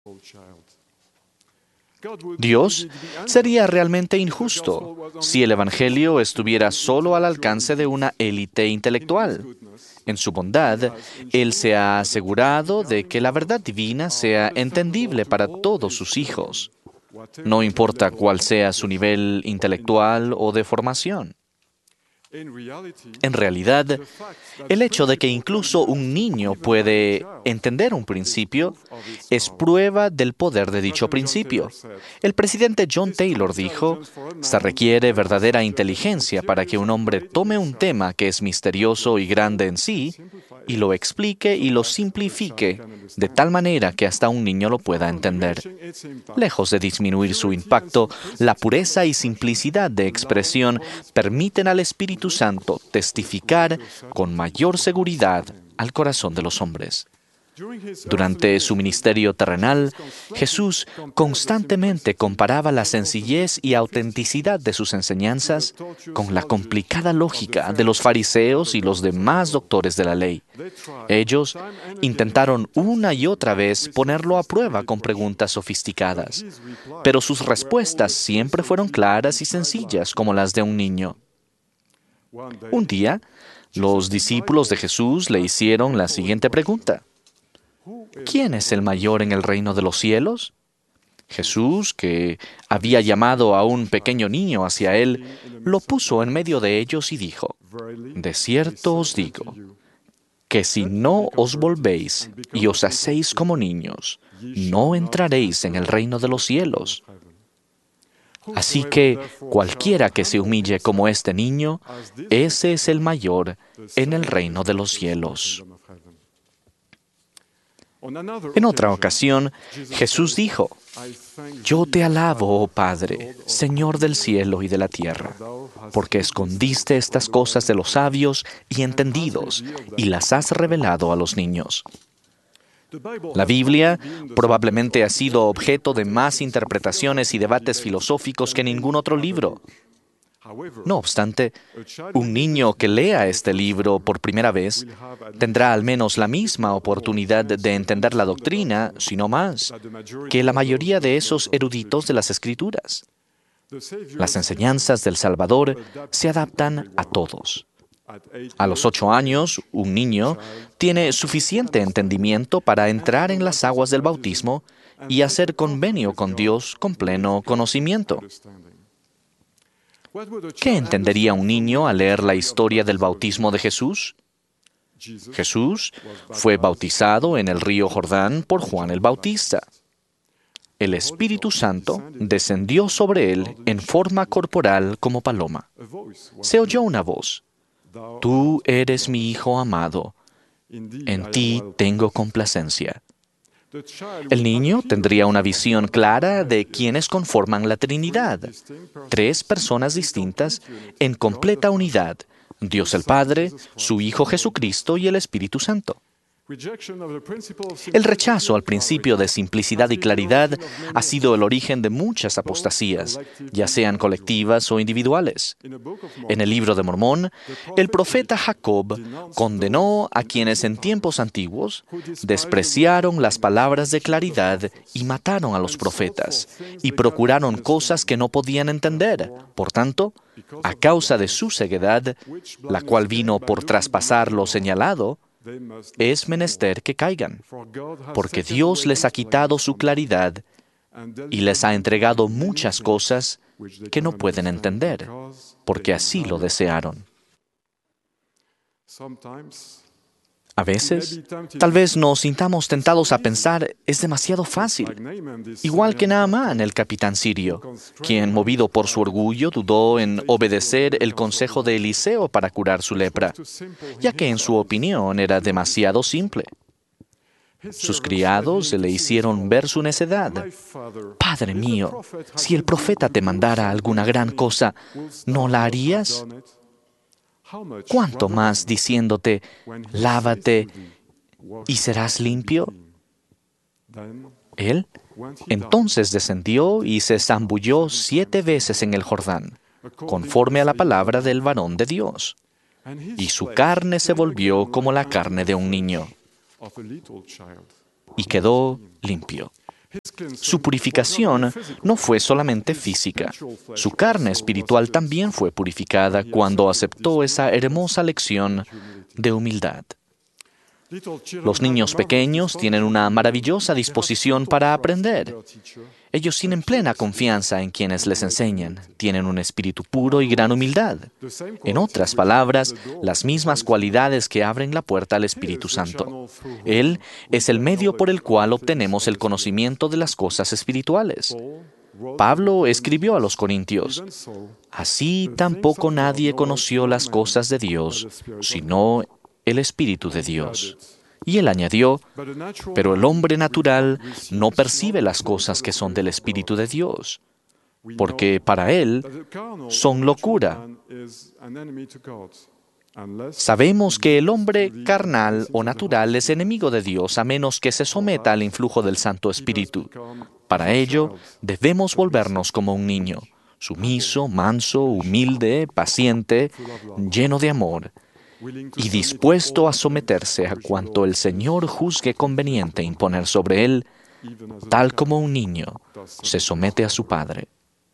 Dios sería realmente injusto si el Evangelio estuviera solo al alcance de una élite intelectual. En su bondad, Él se ha asegurado de que la verdad divina sea entendible para todos sus hijos, no importa cuál sea su nivel intelectual o de formación. En realidad, el hecho de que incluso un niño puede entender un principio es prueba del poder de dicho principio. El presidente John Taylor dijo, se requiere verdadera inteligencia para que un hombre tome un tema que es misterioso y grande en sí y lo explique y lo simplifique de tal manera que hasta un niño lo pueda entender. Lejos de disminuir su impacto, la pureza y simplicidad de expresión permiten al Espíritu Santo testificar con mayor seguridad al corazón de los hombres. Durante su ministerio terrenal, Jesús constantemente comparaba la sencillez y autenticidad de sus enseñanzas con la complicada lógica de los fariseos y los demás doctores de la ley. Ellos intentaron una y otra vez ponerlo a prueba con preguntas sofisticadas, pero sus respuestas siempre fueron claras y sencillas como las de un niño. Un día, los discípulos de Jesús le hicieron la siguiente pregunta: ¿quién es el mayor en el reino de los cielos? Jesús, que había llamado a un pequeño niño hacia él, lo puso en medio de ellos y dijo: de cierto os digo, que si no os volvéis y os hacéis como niños, no entraréis en el reino de los cielos. Así que cualquiera que se humille como este niño, ese es el mayor en el reino de los cielos. En otra ocasión, Jesús dijo: yo te alabo, oh Padre, Señor del cielo y de la tierra, porque escondiste estas cosas de los sabios y entendidos y las has revelado a los niños. La Biblia probablemente ha sido objeto de más interpretaciones y debates filosóficos que ningún otro libro. No obstante, un niño que lea este libro por primera vez tendrá al menos la misma oportunidad de entender la doctrina, si no más, que la mayoría de esos eruditos de las Escrituras. Las enseñanzas del Salvador se adaptan a todos. A los 8 años, un niño tiene suficiente entendimiento para entrar en las aguas del bautismo y hacer convenio con Dios con pleno conocimiento. ¿Qué entendería un niño al leer la historia del bautismo de Jesús? Jesús fue bautizado en el río Jordán por Juan el Bautista. El Espíritu Santo descendió sobre él en forma corporal como paloma. Se oyó una voz: tú eres mi Hijo amado, en ti tengo complacencia. El niño tendría una visión clara de quiénes conforman la Trinidad, 3 personas distintas en completa unidad: Dios el Padre, su Hijo Jesucristo y el Espíritu Santo. El rechazo al principio de simplicidad y claridad ha sido el origen de muchas apostasías, ya sean colectivas o individuales. En el libro de Mormón, el profeta Jacob condenó a quienes en tiempos antiguos despreciaron las palabras de claridad y mataron a los profetas, y procuraron cosas que no podían entender. Por tanto, a causa de su ceguedad, la cual vino por traspasar lo señalado, es menester que caigan, porque Dios les ha quitado su claridad y les ha entregado muchas cosas que no pueden entender, porque así lo desearon. A veces, tal vez nos sintamos tentados a pensar, es demasiado fácil. Igual que Naamán, el capitán sirio, quien, movido por su orgullo, dudó en obedecer el consejo de Eliseo para curar su lepra, ya que en su opinión era demasiado simple. Sus criados le hicieron ver su necedad. Padre mío, si el profeta te mandara alguna gran cosa, ¿no la harías? ¿Cuánto más diciéndote, lávate y serás limpio? Él entonces descendió y se zambulló 7 veces en el Jordán, conforme a la palabra del varón de Dios, y su carne se volvió como la carne de un niño, y quedó limpio. Su purificación no fue solamente física. Su carne espiritual también fue purificada cuando aceptó esa hermosa lección de humildad. Los niños pequeños tienen una maravillosa disposición para aprender. Ellos tienen plena confianza en quienes les enseñan, tienen un espíritu puro y gran humildad. En otras palabras, las mismas cualidades que abren la puerta al Espíritu Santo. Él es el medio por el cual obtenemos el conocimiento de las cosas espirituales. Pablo escribió a los Corintios: así tampoco nadie conoció las cosas de Dios, sino el Espíritu de Dios. Y él añadió: pero el hombre natural no percibe las cosas que son del Espíritu de Dios, porque para él son locura. Sabemos que el hombre carnal o natural es enemigo de Dios a menos que se someta al influjo del Santo Espíritu. Para ello, debemos volvernos como un niño, sumiso, manso, humilde, paciente, lleno de amor y dispuesto a someterse a cuanto el Señor juzgue conveniente imponer sobre él, tal como un niño se somete a su padre.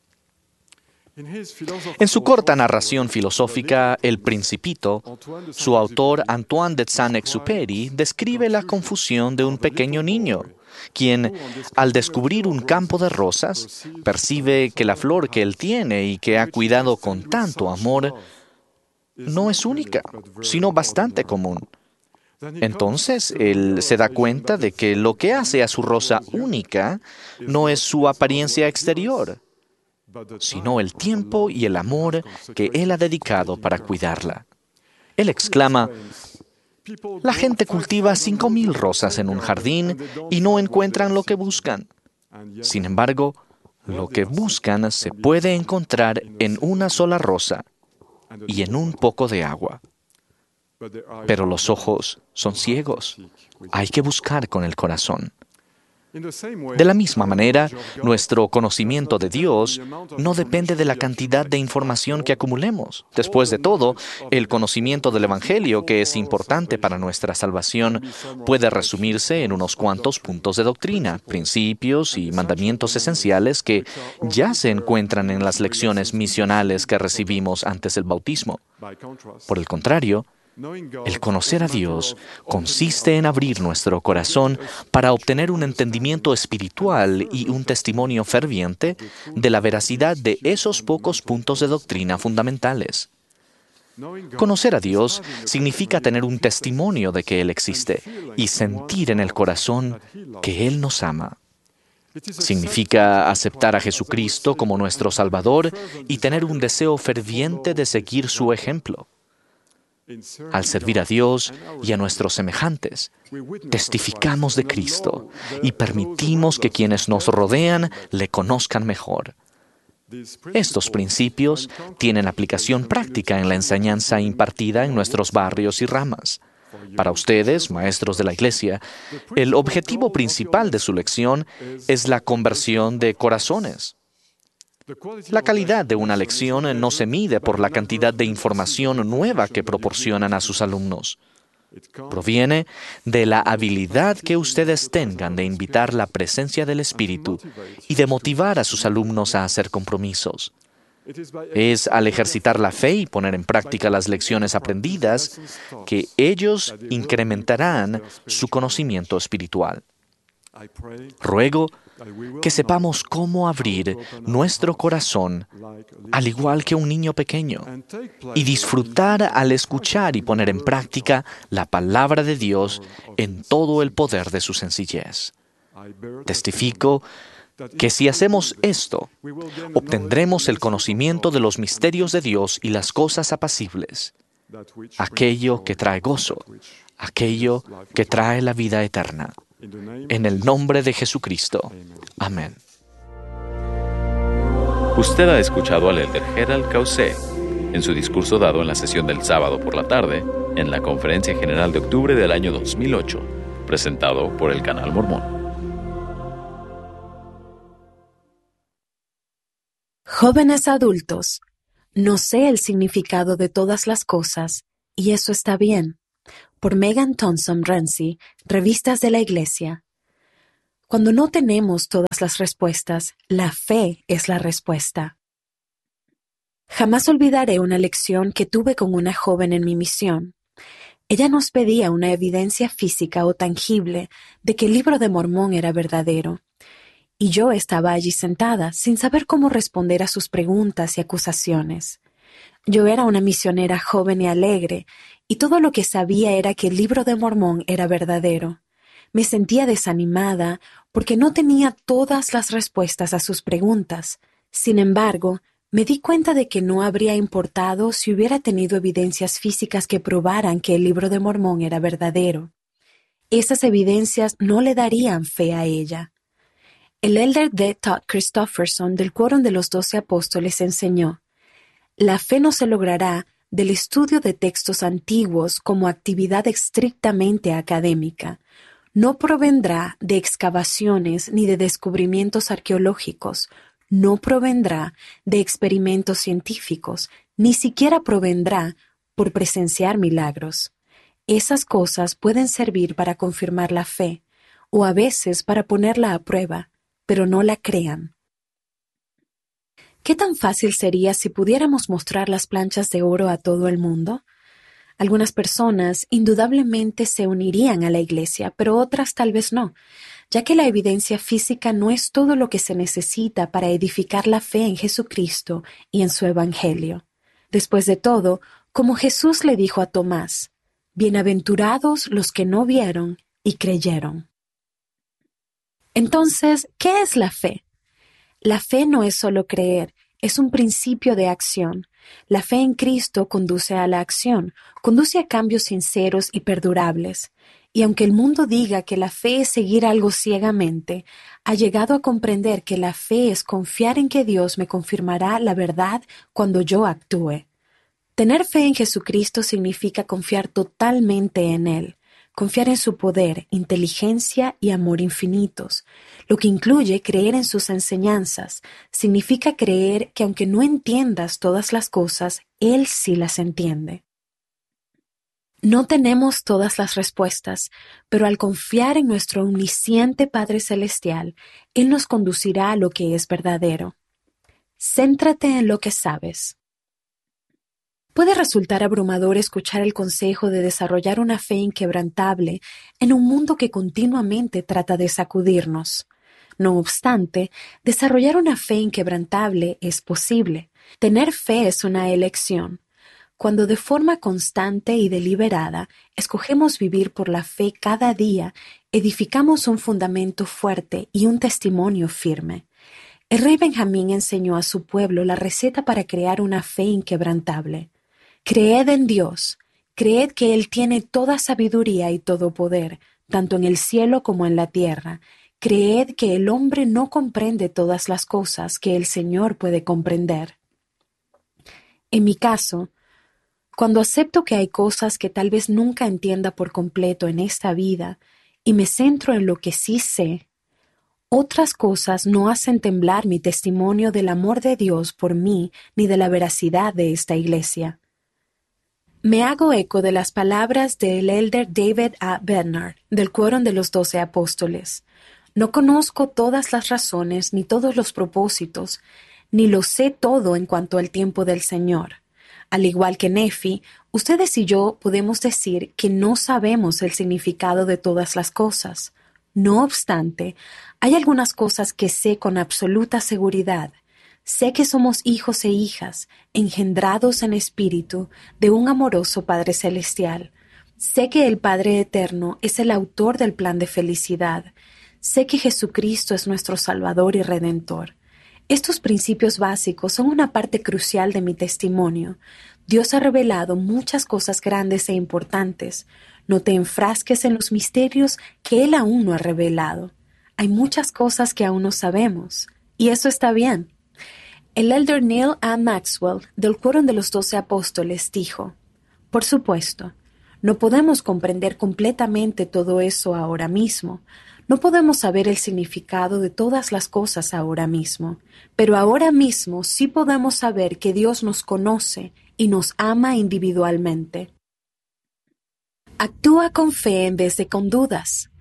En su corta narración filosófica, El Principito, su autor Antoine de Saint-Exupéry describe la confusión de un pequeño niño, quien, al descubrir un campo de rosas, percibe que la flor que él tiene y que ha cuidado con tanto amor no es única, sino bastante común. Entonces, él se da cuenta de que lo que hace a su rosa única no es su apariencia exterior, sino el tiempo y el amor que él ha dedicado para cuidarla. Él exclama: la gente cultiva 5,000 rosas en un jardín y no encuentran lo que buscan. Sin embargo, lo que buscan se puede encontrar en una sola rosa y en un poco de agua. Pero los ojos son ciegos. Hay que buscar con el corazón. De la misma manera, nuestro conocimiento de Dios no depende de la cantidad de información que acumulemos. Después de todo, el conocimiento del Evangelio, que es importante para nuestra salvación, puede resumirse en unos cuantos puntos de doctrina, principios y mandamientos esenciales que ya se encuentran en las lecciones misionales que recibimos antes del bautismo. Por el contrario, el conocer a Dios consiste en abrir nuestro corazón para obtener un entendimiento espiritual y un testimonio ferviente de la veracidad de esos pocos puntos de doctrina fundamentales. Conocer a Dios significa tener un testimonio de que Él existe y sentir en el corazón que Él nos ama. Significa aceptar a Jesucristo como nuestro Salvador y tener un deseo ferviente de seguir su ejemplo. Al servir a Dios y a nuestros semejantes, testificamos de Cristo y permitimos que quienes nos rodean le conozcan mejor. Estos principios tienen aplicación práctica en la enseñanza impartida en nuestros barrios y ramas. Para ustedes, maestros de la Iglesia, el objetivo principal de su lección es la conversión de corazones. La calidad de una lección no se mide por la cantidad de información nueva que proporcionan a sus alumnos. Proviene de la habilidad que ustedes tengan de invitar la presencia del Espíritu y de motivar a sus alumnos a hacer compromisos. Es al ejercitar la fe y poner en práctica las lecciones aprendidas que ellos incrementarán su conocimiento espiritual. Ruego que sepamos cómo abrir nuestro corazón, al igual que un niño pequeño, y disfrutar al escuchar y poner en práctica la palabra de Dios en todo el poder de su sencillez. Testifico que si hacemos esto, obtendremos el conocimiento de los misterios de Dios y las cosas apacibles, aquello que trae gozo, aquello que trae la vida eterna. En el nombre de Jesucristo. Amén. Usted ha escuchado al elder Gerald Caussé en su discurso dado en la sesión del sábado por la tarde en la Conferencia General de octubre del año 2008, presentado por el Canal Mormón. Jóvenes adultos, no sé el significado de todas las cosas, y eso está bien. Por Megan Thompson Ramsey, Revistas de la Iglesia. Cuando no tenemos todas las respuestas, la fe es la respuesta. Jamás olvidaré una lección que tuve con una joven en mi misión. Ella nos pedía una evidencia física o tangible de que el Libro de Mormón era verdadero. Y yo estaba allí sentada, sin saber cómo responder a sus preguntas y acusaciones. Yo era una misionera joven y alegre, y todo lo que sabía era que el Libro de Mormón era verdadero. Me sentía desanimada porque no tenía todas las respuestas a sus preguntas. Sin embargo, me di cuenta de que no habría importado si hubiera tenido evidencias físicas que probaran que el Libro de Mormón era verdadero. Esas evidencias no le darían fe a ella. El elder D. Todd Christofferson del Quórum de los 12 Apóstoles enseñó: la fe no se logrará del estudio de textos antiguos como actividad estrictamente académica. No provendrá de excavaciones ni de descubrimientos arqueológicos. No provendrá de experimentos científicos, ni siquiera provendrá por presenciar milagros. Esas cosas pueden servir para confirmar la fe, o a veces para ponerla a prueba, pero no la crean. ¿Qué tan fácil sería si pudiéramos mostrar las planchas de oro a todo el mundo? Algunas personas indudablemente se unirían a la Iglesia, pero otras tal vez no, ya que la evidencia física no es todo lo que se necesita para edificar la fe en Jesucristo y en su Evangelio. Después de todo, como Jesús le dijo a Tomás, bienaventurados los que no vieron y creyeron. Entonces, ¿qué es la fe? La fe no es solo creer, es un principio de acción. La fe en Cristo conduce a la acción, conduce a cambios sinceros y perdurables. Y aunque el mundo diga que la fe es seguir algo ciegamente, ha llegado a comprender que la fe es confiar en que Dios me confirmará la verdad cuando yo actúe. Tener fe en Jesucristo significa confiar totalmente en Él, confiar en su poder, inteligencia y amor infinitos, lo que incluye creer en sus enseñanzas. Significa creer que aunque no entiendas todas las cosas, Él sí las entiende. No tenemos todas las respuestas, pero al confiar en nuestro omnisciente Padre Celestial, Él nos conducirá a lo que es verdadero. Céntrate en lo que sabes. Puede resultar abrumador escuchar el consejo de desarrollar una fe inquebrantable en un mundo que continuamente trata de sacudirnos. No obstante, desarrollar una fe inquebrantable es posible. Tener fe es una elección. Cuando de forma constante y deliberada escogemos vivir por la fe cada día, edificamos un fundamento fuerte y un testimonio firme. El rey Benjamín enseñó a su pueblo la receta para crear una fe inquebrantable. Creed en Dios, creed que Él tiene toda sabiduría y todo poder, tanto en el cielo como en la tierra. Creed que el hombre no comprende todas las cosas que el Señor puede comprender. En mi caso, cuando acepto que hay cosas que tal vez nunca entienda por completo en esta vida y me centro en lo que sí sé, otras cosas no hacen temblar mi testimonio del amor de Dios por mí ni de la veracidad de esta iglesia. Me hago eco de las palabras del elder David A. Bednar, del Quórum de los 12 Apóstoles. No conozco todas las razones ni todos los propósitos, ni lo sé todo en cuanto al tiempo del Señor. Al igual que Nefi, ustedes y yo podemos decir que no sabemos el significado de todas las cosas. No obstante, hay algunas cosas que sé con absoluta seguridad. Sé que somos hijos e hijas, engendrados en espíritu de un amoroso Padre Celestial. Sé que el Padre Eterno es el autor del plan de felicidad. Sé que Jesucristo es nuestro Salvador y Redentor. Estos principios básicos son una parte crucial de mi testimonio. Dios ha revelado muchas cosas grandes e importantes. No te enfrasques en los misterios que Él aún no ha revelado. Hay muchas cosas que aún no sabemos, y eso está bien. El elder Neil A. Maxwell, del Quórum de los 12 Apóstoles, dijo: por supuesto, no podemos comprender completamente todo eso ahora mismo. No podemos saber el significado de todas las cosas ahora mismo, pero ahora mismo sí podemos saber que Dios nos conoce y nos ama individualmente. Actúa con fe en vez de con dudas.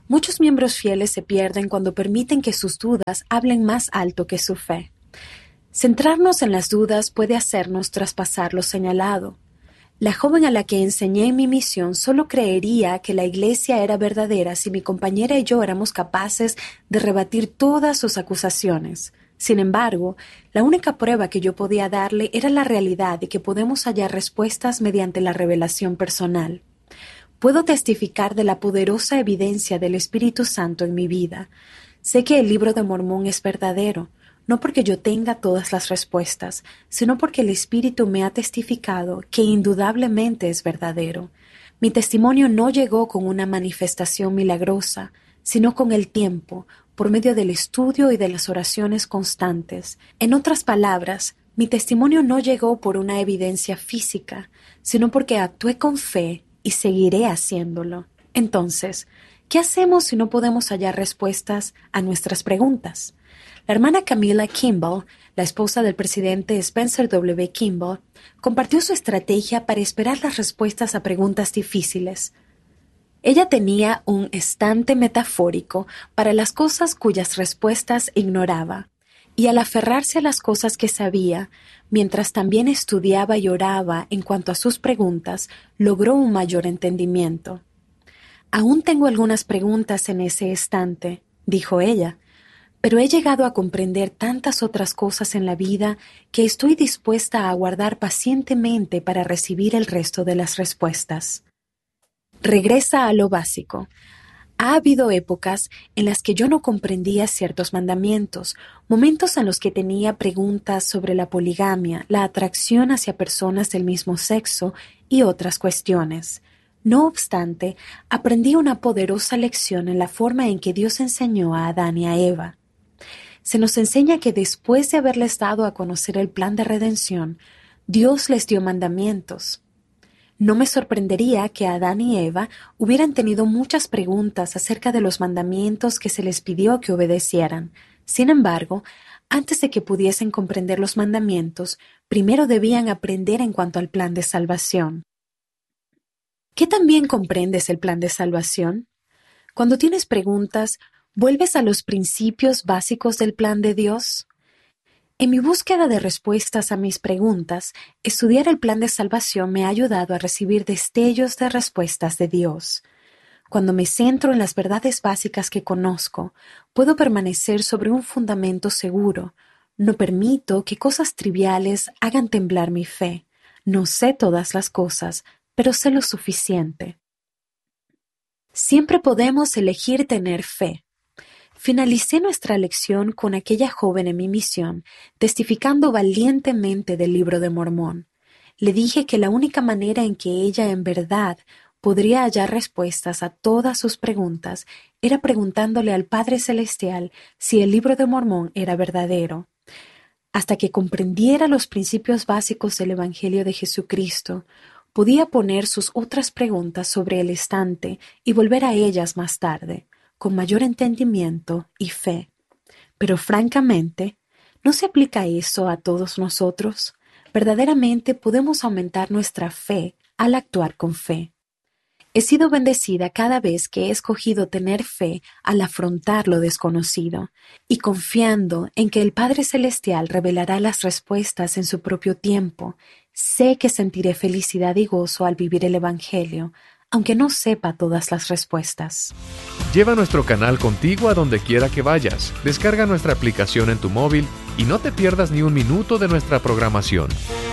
Muchos miembros fieles se pierden cuando permiten que sus dudas hablen más alto que su fe. Centrarnos en las dudas puede hacernos traspasar lo señalado. La joven a la que enseñé en mi misión solo creería que la iglesia era verdadera si mi compañera y yo éramos capaces de rebatir todas sus acusaciones. Sin embargo, la única prueba que yo podía darle era la realidad de que podemos hallar respuestas mediante la revelación personal. Puedo testificar de la poderosa evidencia del Espíritu Santo en mi vida. Sé que el Libro de Mormón es verdadero, no porque yo tenga todas las respuestas, sino porque el Espíritu me ha testificado que indudablemente es verdadero. Mi testimonio no llegó con una manifestación milagrosa, sino con el tiempo, por medio del estudio y de las oraciones constantes. En otras palabras, mi testimonio no llegó por una evidencia física, sino porque actué con fe y seguiré haciéndolo. Entonces, ¿qué hacemos si no podemos hallar respuestas a nuestras preguntas? La hermana Camila Kimball, la esposa del presidente Spencer W. Kimball, compartió su estrategia para esperar las respuestas a preguntas difíciles. Ella tenía un estante metafórico para las cosas cuyas respuestas ignoraba, y al aferrarse a las cosas que sabía, mientras también estudiaba y oraba en cuanto a sus preguntas, logró un mayor entendimiento. «Aún tengo algunas preguntas en ese estante», dijo ella, «pero he llegado a comprender tantas otras cosas en la vida que estoy dispuesta a aguardar pacientemente para recibir el resto de las respuestas». Regresa a lo básico. Ha habido épocas en las que yo no comprendía ciertos mandamientos, momentos en los que tenía preguntas sobre la poligamia, la atracción hacia personas del mismo sexo y otras cuestiones. No obstante, aprendí una poderosa lección en la forma en que Dios enseñó a Adán y a Eva. Se nos enseña que después de haberles dado a conocer el plan de redención, Dios les dio mandamientos. No me sorprendería que Adán y Eva hubieran tenido muchas preguntas acerca de los mandamientos que se les pidió que obedecieran. Sin embargo, antes de que pudiesen comprender los mandamientos, primero debían aprender en cuanto al plan de salvación. ¿Qué tan bien comprendes el plan de salvación? Cuando tienes preguntas, ¿vuelves a los principios básicos del plan de Dios? En mi búsqueda de respuestas a mis preguntas, estudiar el plan de salvación me ha ayudado a recibir destellos de respuestas de Dios. Cuando me centro en las verdades básicas que conozco, puedo permanecer sobre un fundamento seguro. No permito que cosas triviales hagan temblar mi fe. No sé todas las cosas, pero sé lo suficiente. Siempre podemos elegir tener fe. Finalicé nuestra lección con aquella joven en mi misión, testificando valientemente del Libro de Mormón. Le dije que la única manera en que ella en verdad podría hallar respuestas a todas sus preguntas era preguntándole al Padre Celestial si el Libro de Mormón era verdadero. Hasta que comprendiera los principios básicos del Evangelio de Jesucristo, podía poner sus otras preguntas sobre el estante y volver a ellas más tarde, con mayor entendimiento y fe. Pero francamente, ¿no se aplica eso a todos nosotros? Verdaderamente podemos aumentar nuestra fe al actuar con fe. He sido bendecida cada vez que he escogido tener fe al afrontar lo desconocido, y confiando en que el Padre Celestial revelará las respuestas en su propio tiempo, sé que sentiré felicidad y gozo al vivir el Evangelio, aunque no sepa todas las respuestas. Lleva nuestro canal contigo a donde quiera que vayas. Descarga nuestra aplicación en tu móvil y no te pierdas ni un minuto de nuestra programación.